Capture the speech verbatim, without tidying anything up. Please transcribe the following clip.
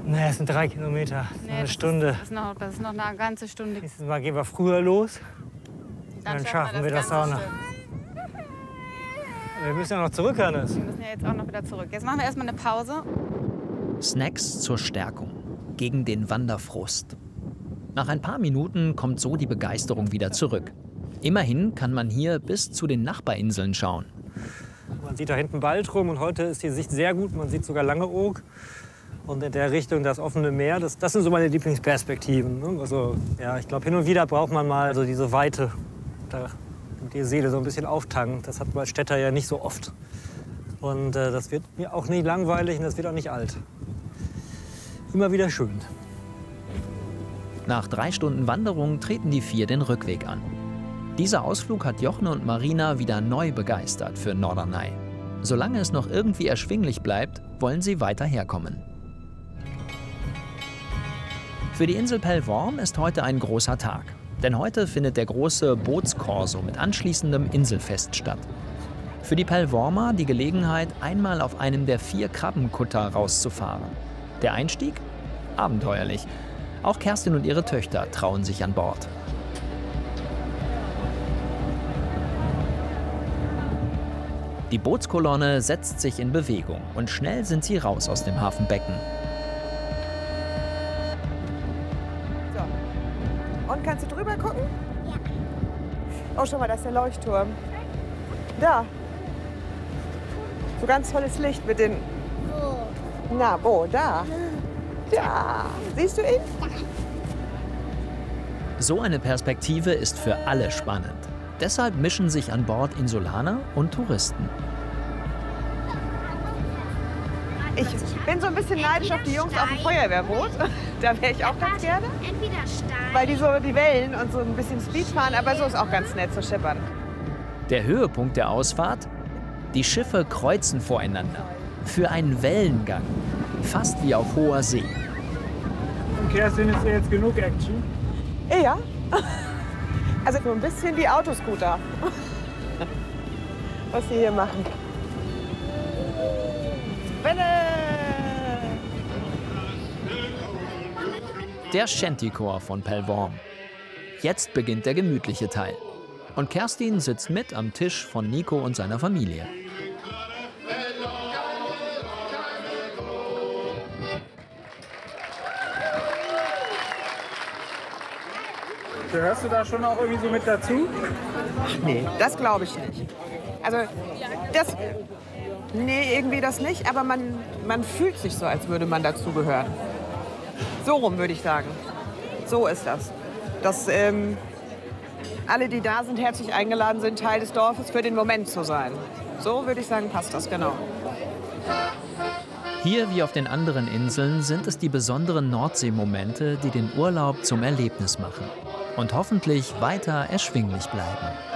Nee, es sind drei Kilometer. Nee, eine das Stunde. Ist, das, ist noch, das ist noch eine ganze Stunde. Nächstes Mal gehen wir früher los. Dann, dann schaffen wir das, wir das auch noch. Wir müssen ja noch zurück, Hannes. Wir müssen ja jetzt auch noch wieder zurück. Jetzt machen wir erstmal eine Pause. Snacks zur Stärkung. Gegen den Wanderfrust. Nach ein paar Minuten kommt so die Begeisterung wieder zurück. Immerhin kann man hier bis zu den Nachbarinseln schauen. Man sieht da hinten Baltrum und heute ist die Sicht sehr gut. Man sieht sogar Langeoog. Und in der Richtung das offene Meer, das, das sind so meine Lieblingsperspektiven. Ne? Also, ja, ich glaube, hin und wieder braucht man mal so diese Weite, da die Seele so ein bisschen auftanken. Das hat man als Städter ja nicht so oft. Und äh, das wird mir auch nicht langweilig und das wird auch nicht alt. Immer wieder schön. Nach drei Stunden Wanderung treten die vier den Rückweg an. Dieser Ausflug hat Jochne und Marina wieder neu begeistert für Norderney. Solange es noch irgendwie erschwinglich bleibt, wollen sie weiter herkommen. Für die Insel Pellworm ist heute ein großer Tag. Denn heute findet der große Bootskorso mit anschließendem Inselfest statt. Für die Pellwormer die Gelegenheit, einmal auf einem der vier Krabbenkutter rauszufahren. Der Einstieg? Abenteuerlich. Auch Kerstin und ihre Töchter trauen sich an Bord. Die Bootskolonne setzt sich in Bewegung und schnell sind sie raus aus dem Hafenbecken. So. Und kannst du drüber gucken? Ja. Oh, schau mal, da ist der Leuchtturm. Da. So ganz tolles Licht mit den... Wo? Na, wo? Da. Da. Siehst du ihn? Ja. So eine Perspektive ist für alle spannend. Deshalb mischen sich an Bord Insulaner und Touristen. Ich bin so ein bisschen neidisch auf die Jungs auf dem Feuerwehrboot. Da wäre ich auch ganz gerne. Weil die so die Wellen und so ein bisschen Speed fahren, aber so ist auch ganz nett zu schippern. Der Höhepunkt der Ausfahrt? Die Schiffe kreuzen voreinander. Für einen Wellengang. Fast wie auf hoher See. Und Kerstin, ist jetzt genug Action? Ja. Also so ein bisschen die Autoscooter. Was sie hier machen. Welle! Der Shantychor von Pellworm. Jetzt beginnt der gemütliche Teil. Und Kerstin sitzt mit am Tisch von Nico und seiner Familie. Gehörst du da schon auch irgendwie so mit dazu? Ach nee, das glaube ich nicht. Also das... Nee, irgendwie das nicht, aber man, man fühlt sich so, als würde man dazugehören. So rum würde ich sagen. So ist das. Dass ähm, alle, die da sind, herzlich eingeladen sind, Teil des Dorfes für den Moment zu sein. So würde ich sagen, passt das, genau. Hier wie auf den anderen Inseln sind es die besonderen Nordseemomente, die den Urlaub zum Erlebnis machen und hoffentlich weiter erschwinglich bleiben.